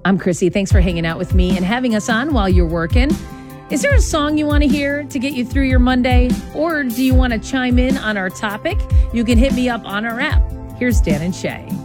I'm Chrissy. Thanks for hanging out with me and having us on while you're working. Is there a song you want to hear to get you through your Monday? Or do you want to chime in on our topic? You can hit me up on our app. Here's Dan and Shay.